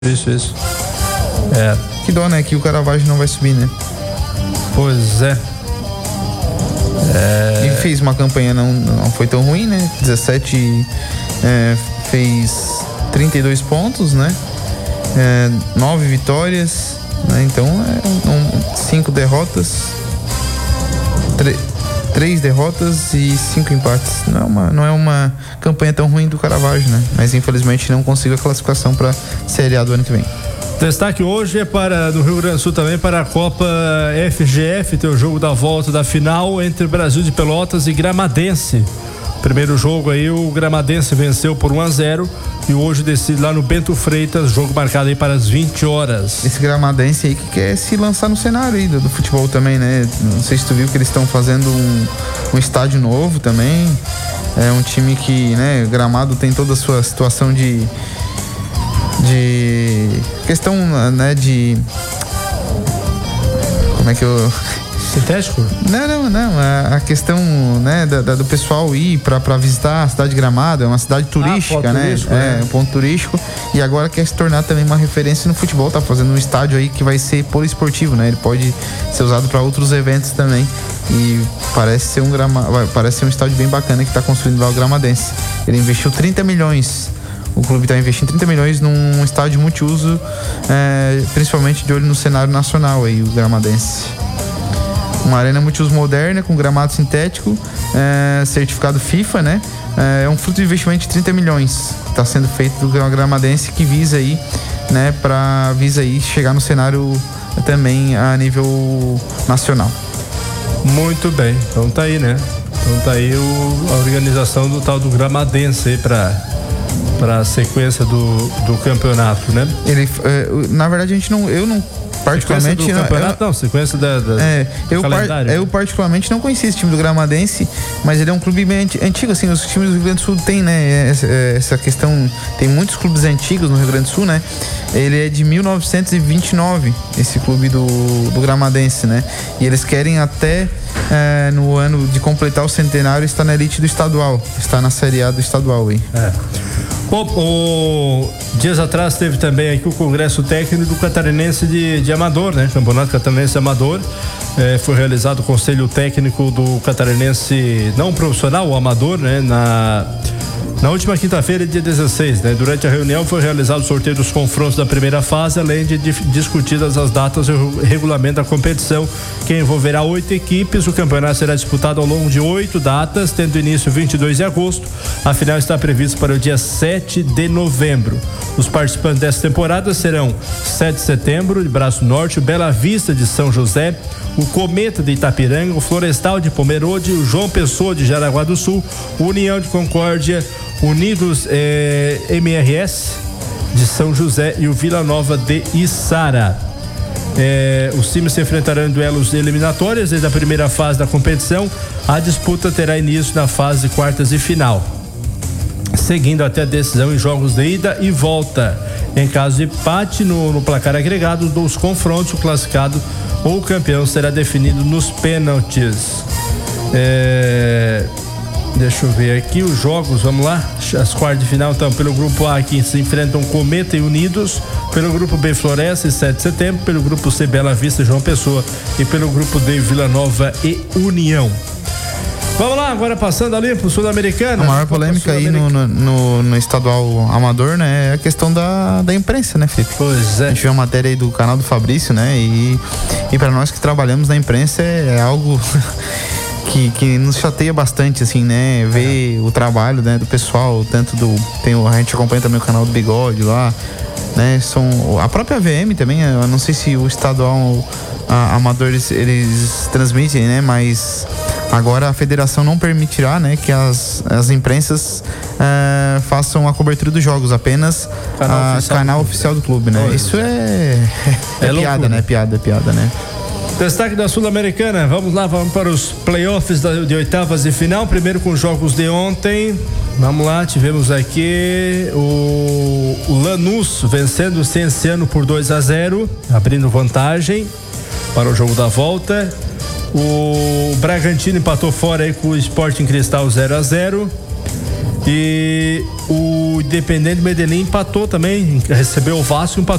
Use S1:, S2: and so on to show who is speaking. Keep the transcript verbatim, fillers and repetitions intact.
S1: Isso, isso. É.
S2: Que dó, né? Que o Caravaggio não vai subir, né?
S1: Pois é.
S2: É... Ele fez uma campanha, não, não foi tão ruim, né? dezessete, é, fez trinta e dois pontos, né? É, nove vitórias, né? Então, é um, cinco derrotas, tre- três derrotas e cinco empates. Não é, uma, não é uma campanha tão ruim do Caravaggio, né? Mas infelizmente não conseguiu a classificação para a Série A do ano que vem.
S1: Destaque hoje é para no Rio Grande do Sul também para a Copa F G F, tem o jogo da volta da final entre Brasil de Pelotas e Gramadense. Primeiro jogo aí o Gramadense venceu por um a zero e hoje decide lá no Bento Freitas, jogo marcado aí para as vinte horas.
S2: Esse Gramadense aí que quer se lançar no cenário aí do, do futebol também, né? Não sei se tu viu que eles estão fazendo um, um estádio novo também. É um time que, né, Gramado tem toda a sua situação de de questão, né, de como é que eu
S1: sintético?
S2: Não, não, não, a, a questão, né, da, da, do pessoal ir pra, pra visitar a cidade de Gramado, é uma cidade turística, ah, né, turístico, é, né? É um ponto turístico e agora quer se tornar também uma referência no futebol, tá fazendo um estádio aí que vai ser poliesportivo, né, ele pode ser usado para outros eventos também e parece ser um grama, parece ser um estádio bem bacana que tá construindo lá o Gramadense. Ele investiu trinta milhões. O clube está investindo trinta milhões num estádio multiuso, é, principalmente de olho no cenário nacional aí, o Gramadense. Uma arena multiuso moderna, com gramado sintético, é, certificado FIFA, né? É um fruto de investimento de trinta milhões que está sendo feito do Gramadense, que visa aí, né, para visa aí chegar no cenário também a nível nacional.
S1: Muito bem, então tá aí, né? Então tá aí o, a organização do tal do Gramadense aí para para a sequência do, do campeonato, né?
S2: Ele, é, na verdade, a gente não, eu não particularmente
S1: sequência do campeonato, não, eu, não sequência da, da
S2: é,
S1: do
S2: eu,
S1: calendário.
S2: Par, eu particularmente não conhecia esse time do Gramadense, mas ele é um clube bem antigo, assim, os times do Rio Grande do Sul tem, né, essa, essa questão, tem muitos clubes antigos no Rio Grande do Sul, né? Ele é de mil novecentos e vinte e nove, esse clube do, do Gramadense, né? E eles querem até é, no ano de completar o centenário estar na elite do estadual, está na Série A do estadual aí.
S1: É. Bom, o, dias atrás teve também aqui o Congresso Técnico do Catarinense de, de Amador, né? Campeonato Catarinense Amador. É, foi realizado o Conselho Técnico do Catarinense não profissional, o Amador, né? Na, na última quinta-feira, dia dezesseis, né? Durante a reunião foi realizado o sorteio dos confrontos da primeira fase, além de dif- discutidas as datas e o regulamento da competição, que envolverá oito equipes. O campeonato será disputado ao longo de oito datas, tendo início vinte e dois de agosto. A final está prevista para o dia sete de novembro. Os participantes dessa temporada serão sete de setembro, de Braço Norte, o Bela Vista de São José, o Cometa de Itapiranga, o Florestal de Pomerode, o João Pessoa de Jaraguá do Sul, o União de Concórdia, Unidos eh, M R S de São José e o Vila Nova de Içara. Eh, os times se enfrentarão em duelos eliminatórios desde a primeira fase da competição. A disputa terá início na fase de quartas e final, seguindo até a decisão em jogos de ida e volta. Em caso de empate no, no placar agregado dos confrontos, o classificado ou o campeão será definido nos pênaltis. É... Deixa eu ver aqui os jogos, vamos lá. As quartas de final, então, pelo grupo A aqui se enfrentam Cometa e Unidos, pelo grupo B Floresta e sete de setembro, pelo grupo C Bela Vista e João Pessoa e pelo grupo D Vila Nova e União. Vamos lá, agora passando ali pro Sul-Americano.
S2: A maior polêmica aí no, no, no estadual amador, né, é a questão da, da imprensa, né, Felipe?
S1: Pois é.
S2: A gente viu uma matéria aí do canal do Fabrício, né, e, e para nós que trabalhamos na imprensa é, é algo que, que nos chateia bastante, assim, né, ver é. o trabalho, né, do pessoal, tanto do, tem, a gente acompanha também o canal do Bigode lá, né, são, a própria V M também, eu não sei se o estadual a, amador eles, eles transmitem, né, mas agora a federação não permitirá, né, que as, as imprensas uh, façam a cobertura dos jogos, apenas canal, a, oficial, canal do oficial do clube, né? Isso é, é, é piada, né? Piada, piada, né?
S1: Destaque da Sul-Americana, vamos lá, vamos para os playoffs da, de oitavas de final, primeiro com os jogos de ontem. Vamos lá, tivemos aqui o, o Lanús vencendo o Cienciano por dois a zero, abrindo vantagem para o jogo da volta. O Bragantino empatou fora aí com o Sporting Cristal zero a zero. E o Independente Medellín empatou também, recebeu o Vasco e empatou